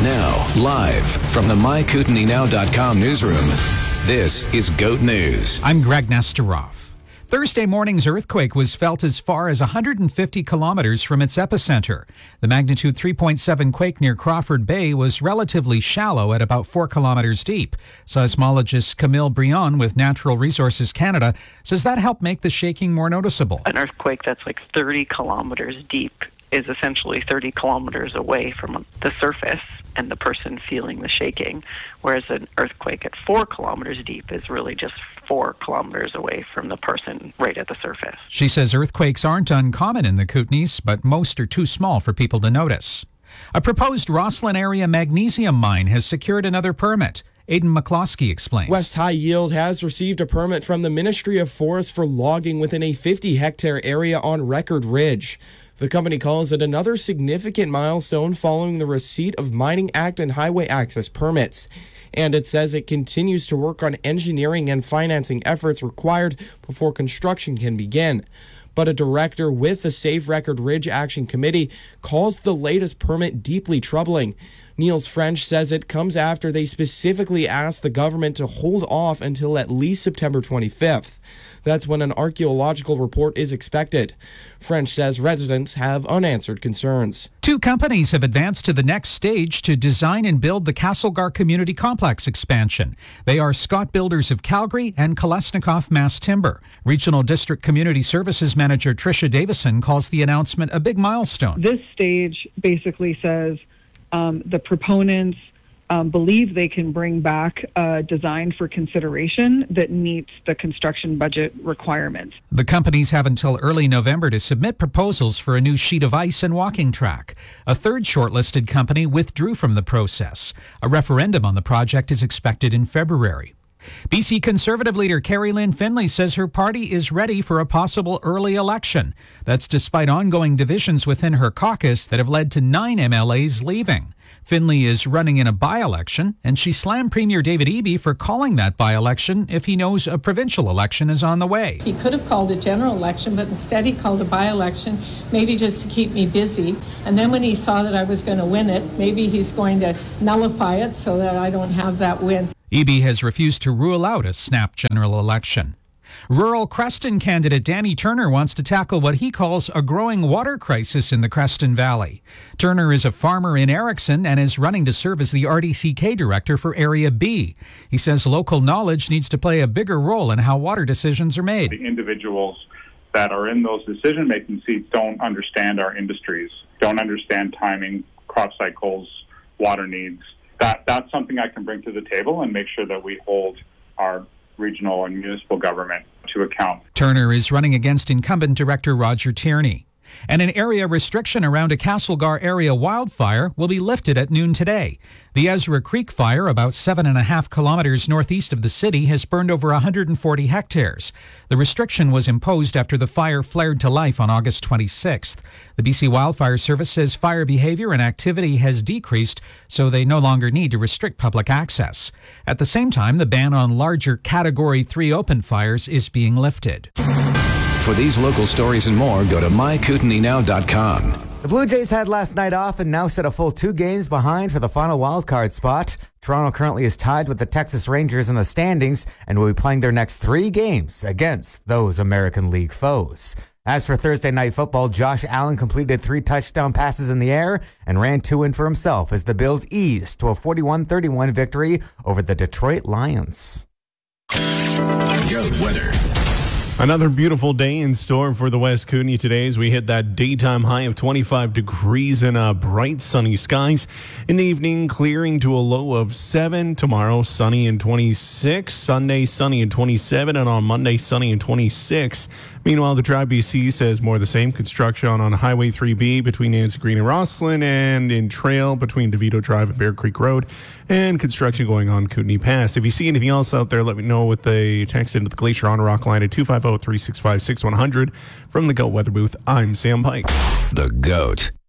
Now, live from the MyKootenaysNow.com newsroom, this is GOAT News. I'm Greg Nesterov. Thursday morning's earthquake was felt as far as 150 kilometers from its epicenter. The magnitude 3.7 quake near Crawford Bay was relatively shallow at about 4 kilometers deep. Seismologist Camille Brion with Natural Resources Canada says that helped make the shaking more noticeable. An earthquake that's like 30 kilometers deep is essentially 30 kilometers away from the surface and the person feeling the shaking, whereas an earthquake at 4 kilometers deep is really just 4 kilometers away from the person right at the surface. She says earthquakes aren't uncommon in the Kootenays, but most are too small for people to notice. A proposed Roslyn area magnesium mine has secured another permit. Aidan McCloskey explains. West High Yield has received a permit from the Ministry of Forests for logging within a 50-hectare area on Record Ridge. The company calls it another significant milestone following the receipt of Mining Act and highway access permits. And it says it continues to work on engineering and financing efforts required before construction can begin. But a director with the Safe Record Ridge Action Committee calls the latest permit deeply troubling. Niels French says it comes after they specifically asked the government to hold off until at least September 25th. That's when an archaeological report is expected. French says residents have unanswered concerns. 2 companies have advanced to the next stage to design and build the Castlegar Community Complex expansion. They are Scott Builders of Calgary and Kolesnikoff Mass Timber. Regional District Community Services Manager Tricia Davison calls the announcement a big milestone. This stage basically says the proponents believe they can bring back a design for consideration that meets the construction budget requirements. The companies have until early November to submit proposals for a new sheet of ice and walking track. A third shortlisted company withdrew from the process. A referendum on the project is expected in February. BC Conservative leader Carrie Lynn Finlay says her party is ready for a possible early election. That's despite ongoing divisions within her caucus that have led to 9 MLAs leaving. Finlay is running in a by-election, and she slammed Premier David Eby for calling that by-election if he knows a provincial election is on the way. He could have called a general election, but instead he called a by-election, maybe just to keep me busy. And then when he saw that I was going to win it, maybe he's going to nullify it so that I don't have that win. Eby has refused to rule out a snap general election. Rural Creston candidate Danny Turner wants to tackle what he calls a growing water crisis in the Creston Valley. Turner is a farmer in Erickson and is running to serve as the RDCK director for Area B. He says local knowledge needs to play a bigger role in how water decisions are made. The individuals that are in those decision-making seats don't understand our industries, don't understand timing, crop cycles, water needs. That's something I can bring to the table and make sure that we hold our regional and municipal government to account. Turner is running against incumbent director Roger Tierney. And an area restriction around a Castlegar area wildfire will be lifted at noon today. The Ezra Creek fire, about 7.5 kilometers northeast of the city, has burned over 140 hectares. The restriction was imposed after the fire flared to life on August 26th. The BC Wildfire Service says fire behavior and activity has decreased, so they no longer need to restrict public access. At the same time, the ban on larger Category 3 open fires is being lifted. For these local stories and more, go to MyKootenaysNow.com. The Blue Jays had last night off and now sit a full 2 games behind for the final wildcard spot. Toronto currently is tied with the Texas Rangers in the standings and will be playing their next 3 games against those American League foes. As for Thursday night football, Josh Allen completed 3 touchdown passes in the air and ran 2 in for himself as the Bills eased to a 41-31 victory over the Detroit Lions. GOAT weather. Another beautiful day in store for the West Kootenay today as we hit that daytime high of 25 degrees and bright sunny skies. In the evening, clearing to a low of 7. Tomorrow, sunny and 26. Sunday, sunny and 27. And on Monday, sunny and 26. Meanwhile, the Tribe BC says more of the same. Construction on Highway 3B between Nancy Green and Roslyn, and in Trail between DeVito Drive and Bear Creek Road, and construction going on Kootenay Pass. If you see anything else out there, let me know with a text into the Glacier on Rock line at 250-365-6100. From the GOAT Weather Booth, I'm Sam Pike. The GOAT.